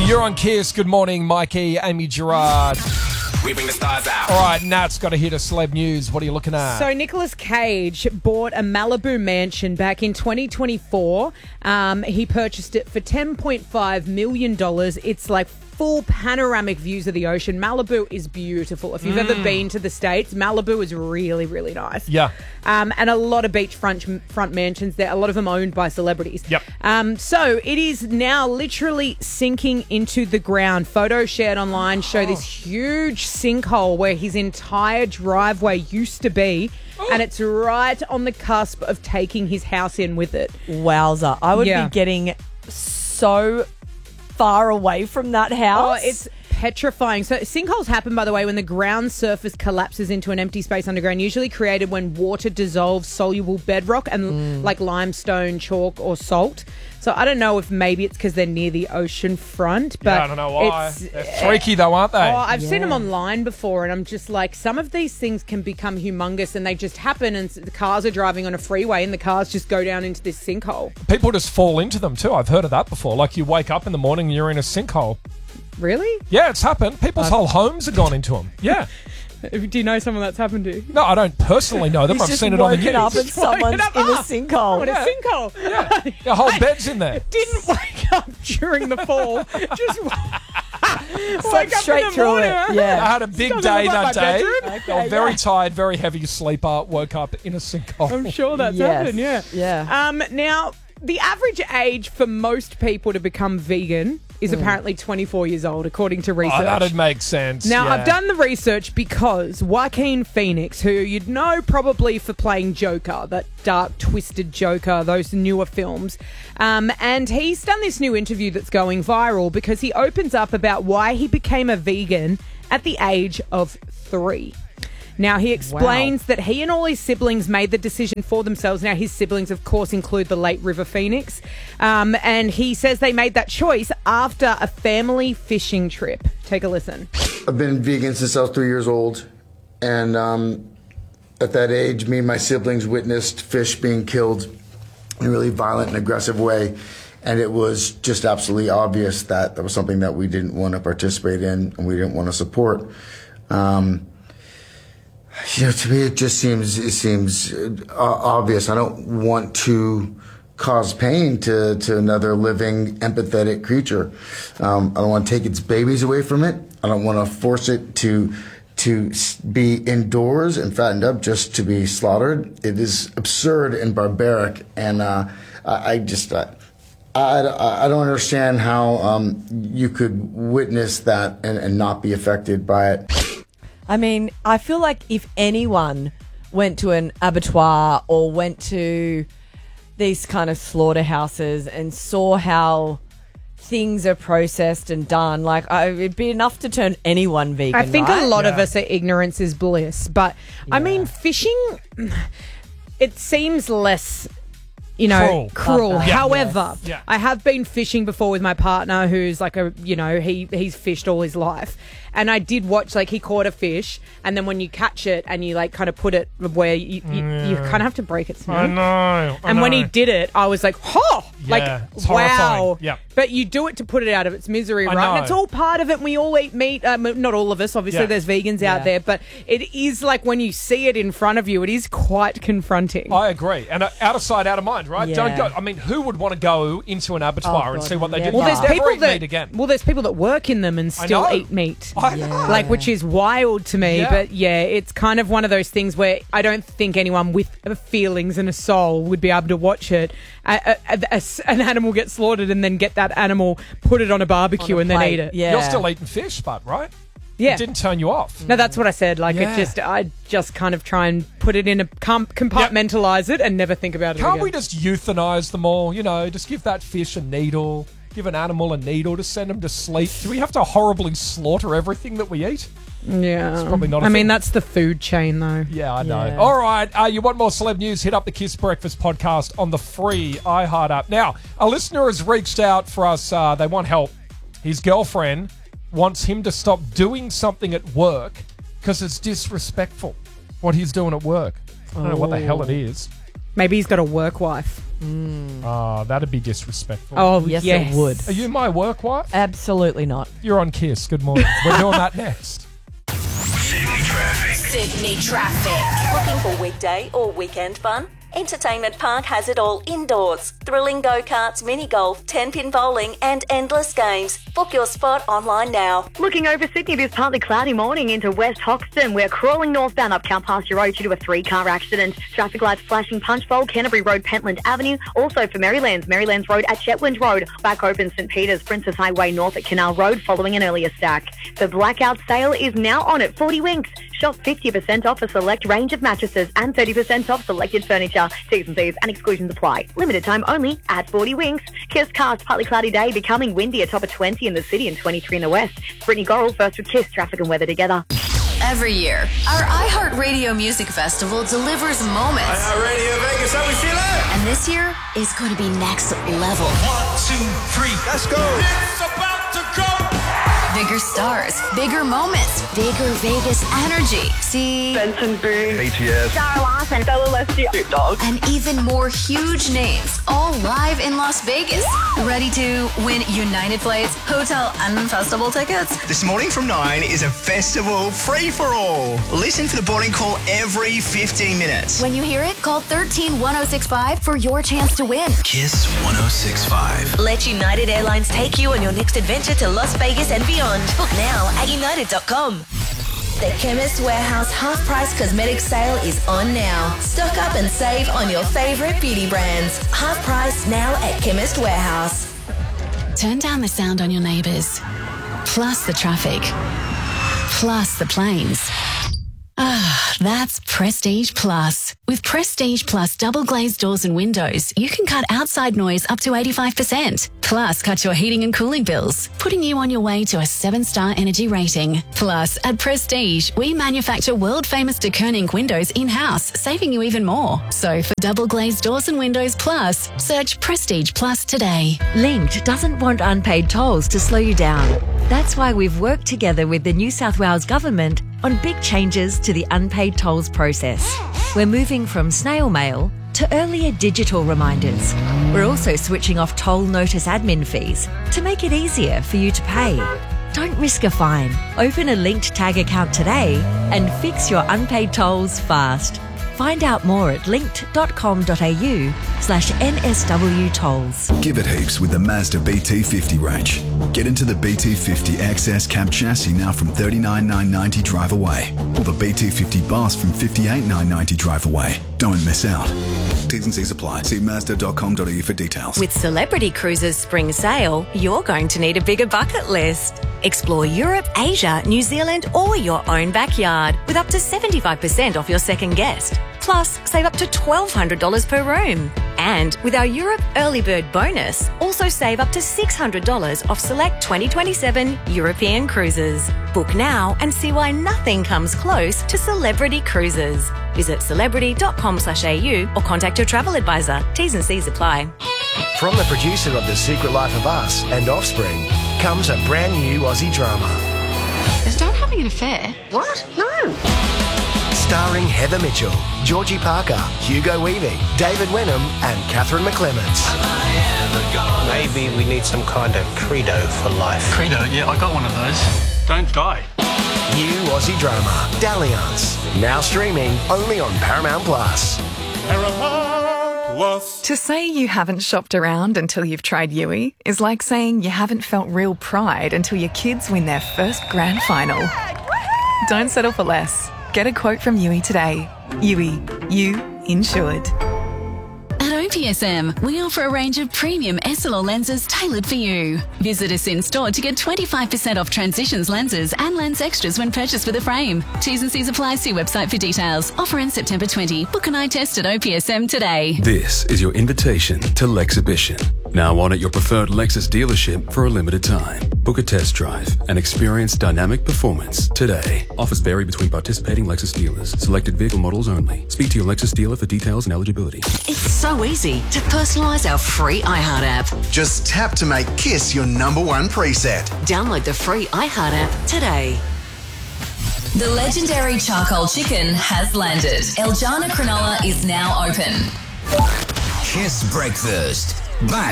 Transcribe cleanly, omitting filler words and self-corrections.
You're on Kiss. Good morning, Mikey, Amy Gerard. We bring the stars out. All right, Nat's got a hit of celeb news. What are you looking at? So Nicolas Cage bought a Malibu mansion back in 2024. He purchased it for $10.5 million. It's like full panoramic views of the ocean. Malibu is beautiful. If you've ever been to the States, Malibu is really, really nice. Yeah. And a lot of beachfront mansions there, a lot of them owned by celebrities. Yep. So it is now literally sinking into the ground. Photos shared online show this huge sinkhole where his entire driveway used to be, and it's right on the cusp of taking his house in with it. Wowza. I would be getting so far away from that house. Oh, it's petrifying. So sinkholes happen, by the way, when the ground surface collapses into an empty space underground, usually created when water dissolves soluble bedrock and like limestone, chalk or salt. So I don't know if maybe it's because they're near the ocean front, but I don't know why. They're freaky though, aren't they? Oh, I've seen them online before, and I'm just like, some of these things can become humongous, and they just happen, and the cars are driving on a freeway, and the cars just go down into this sinkhole. People just fall into them too. I've heard of that before. Like you wake up in the morning and you're in a sinkhole. Really? Yeah, it's happened. People's whole homes have gone into them. Yeah. Do you know someone that's happened to? No, I don't personally know them. He's I've just seen it on the news. woken up and someone's in a sinkhole. What a sinkhole. Yeah. Your whole bed's in there. Didn't wake up during the fall. Just Slept straight through it. I Yeah. had a big Doesn't day look that like my day. bedroom. I was very tired, very heavy sleeper, woke up in a sinkhole. I'm sure that's Yes. happened, yeah. Yeah. Now, the average age for most people to become vegan is apparently 24 years old, according to research. Oh, that'd make sense. Now, yeah. I've done the research because Joaquin Phoenix, who you'd know probably for playing Joker, that dark, twisted Joker, those newer films, and he's done this new interview that's going viral because he opens up about why he became a vegan at the age of 3. Now, he explains that he and all his siblings made the decision for themselves. Now, his siblings, of course, include the late River Phoenix. And he says they made that choice after a family fishing trip. Take a listen. I've been vegan since I was 3 years old. And at that age, me and my siblings witnessed fish being killed in a really violent and aggressive way. And it was just absolutely obvious that was something that we didn't want to participate in and we didn't want to support. To me, it seems obvious. I don't want to cause pain to another living, empathetic creature. I don't want to take its babies away from it. I don't want to force it to be indoors and fattened up just to be slaughtered. It is absurd and barbaric, and I don't understand how you could witness that and not be affected by it. I mean, I feel like if anyone went to an abattoir or went to these kind of slaughterhouses and saw how things are processed and done, like it'd be enough to turn anyone vegan. I think right? a lot of us are ignorance is bliss. But, I mean, fishing, it seems less... cruel. Yeah. However, Yes. I have been fishing before with my partner who's like he's fished all his life. And I did watch, like, he caught a fish, and then when you catch it and you, like, kind of put it where you kind of have to break its neck. I know. And when he did it, I was like, it's wow. horrifying. Yep. But you do it to put it out of its misery, I right? know. And it's all part of it. And we all eat meat. Not all of us, obviously. Yeah. There's vegans out there. But it is like when you see it in front of you, it is quite confronting. I agree. And out of sight, out of mind, right? Yeah. Don't go. I mean, who would want to go into an abattoir and see what they did? Well, You'll there's never eat meat again. Well, there's people that work in them and still know. eat meat. I know. Like, which is wild to me. Yeah. But yeah, it's kind of one of those things where I don't think anyone with feelings and a soul would be able to watch it. An animal get slaughtered and then get that animal, put it on a barbecue and then plate. eat it. Yeah. You're still eating fish, but right? Yeah. It didn't turn you off. No, that's what I said. Like, Yeah. I just kind of try and put it in a compartmentalize it and never think about it Can't again. we just euthanize them all? Just give that fish a needle, give an animal a needle to send them to sleep. Do we have to horribly slaughter everything that we eat? Yeah. It's probably not a I mean, thing. that's the food chain, though. Yeah, I know. Yeah. All right, you want more celeb news? Hit up the Kiss Breakfast podcast on the free iHeart app. Now, a listener has reached out for us. They want help. His girlfriend wants him to stop doing something at work because it's disrespectful what he's doing at work. I don't know what the hell it is. Maybe he's got a work wife. Oh, that'd be disrespectful. Oh, Yes, yes. it would. Are you my work wife? Absolutely not. You're on Kiss. Good morning. We're doing that next. Sydney Traffic. Looking for weekday or weekend fun? Entertainment Park has it all indoors. Thrilling go-karts, mini-golf, 10-pin bowling and endless games. Book your spot online now. Looking over Sydney this partly cloudy morning into West Hoxton. We're crawling northbound up Cowpasture Road due to a 3-car accident. Traffic lights flashing Punchbowl, Canterbury Road, Pentland Avenue. Also for Marylands Road at Chetwynd Road. Back open St Peters, Princess Highway north at Canal Road following an earlier stack. The blackout sale is now on at 40 Winks. Shop 50% off a select range of mattresses and 30% off selected furniture. T's and C's and exclusions apply. Limited time only at 40 Winks. Kiss cast, partly cloudy day, becoming windy, a top of 20 in the city and 23 in the west. Brittany Gorrell first with Kiss, traffic and weather together. Every year, our iHeartRadio Music Festival delivers moments. Radio Vegas, how we feeling? And this year is going to be next level. 1, 2, 3, let's go. It's about to go. Bigger stars, bigger moments, bigger Vegas energy. See? Benson Boone, BTS, Sarah Larson, Bella Leslie, Snoop Dogg. And even more huge names, all live in Las Vegas. Ready to win United Flights, hotel and festival tickets? This morning from 9 is a festival free-for-all. Listen for the boarding call every 15 minutes. When you hear it, call 13-1065 for your chance to win. Kiss 106.5. Let United Airlines take you on your next adventure to Las Vegas and beyond. Book now at united.com. The Chemist Warehouse half-price cosmetic sale is on now. Stock up and save on your favourite beauty brands. Half price now at Chemist Warehouse. Turn down the sound on your neighbours. Plus the traffic. Plus the planes. Ah, that's Prestige Plus. With Prestige Plus double glazed doors and windows, you can cut outside noise up to 85%. Plus, cut your heating and cooling bills, putting you on your way to a 7-star energy rating. Plus, at Prestige, we manufacture world-famous de Koning windows in-house, saving you even more. So, for double glazed doors and windows plus, search Prestige Plus today. Linked doesn't want unpaid tolls to slow you down. That's why we've worked together with the New South Wales Government on big changes to the unpaid tolls process. We're moving from snail mail to earlier digital reminders. We're also switching off toll notice admin fees to make it easier for you to pay. Don't risk a fine. Open a Linked Tag account today and fix your unpaid tolls fast. Find out more at linked.com.au/NSW tolls. Give it heaps with the Mazda BT50 range. Get into the BT50 XS cab chassis now from $39,990 drive away, or the BT50 Boss from $58,990 drive away. Don't miss out. T's and C's apply. See Mazda.com.au for details. With Celebrity Cruises Spring Sale, you're going to need a bigger bucket list. Explore Europe, Asia, New Zealand, or your own backyard with up to 75% off your second guest. Plus, save up to $1,200 per room. And with our Europe Early Bird bonus, also save up to $600 off select 2027 European cruises. Book now and see why nothing comes close to Celebrity Cruises. Visit celebrity.com/au or contact your travel advisor. T's and C's apply. From the producer of The Secret Life of Us and Offspring comes a brand new Aussie drama. Is Dad having an affair? What? No. Starring Heather Mitchell, Georgie Parker, Hugo Weaving, David Wenham and Catherine McClements. Maybe we need some kind of credo for life. Credo? Yeah, I got one of those. Don't die. New Aussie drama, Dalliance. Now streaming only on Paramount Plus. To say you haven't shopped around until you've tried Yui is like saying you haven't felt real pride until your kids win their first grand final. Don't settle for less. Get a quote from Yui today. Yui, you insured. At OPSM, we offer a range of premium SLR lenses tailored for you. Visit us in store to get 25% off Transitions lenses and lens extras when purchased with a frame. T's and C's apply. See website for details. Offer ends September 20. Book an eye test at OPSM today. This is your invitation to Lexhibition. Now on at your preferred Lexus dealership for a limited time. Book a test drive and experience dynamic performance today. Offers vary between participating Lexus dealers. Selected vehicle models only. Speak to your Lexus dealer for details and eligibility. It's so easy to personalise our free iHeart app. Just tap to make Kiss your #1 preset. Download the free iHeart app today. The legendary charcoal chicken has landed. Eljana Cronulla is now open. Kiss Breakfast. Back